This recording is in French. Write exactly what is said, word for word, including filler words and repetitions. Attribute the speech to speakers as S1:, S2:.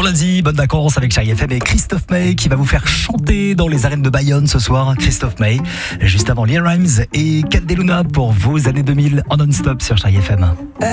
S1: l'a dit, bonnes vacances avec Chérie F M et Christophe May qui va vous faire chanter dans les arènes de Bayonne ce soir. Christophe May, juste avant Lee Rhymes et Cat Deluna pour vos années deux mille en non-stop sur Chérie F M.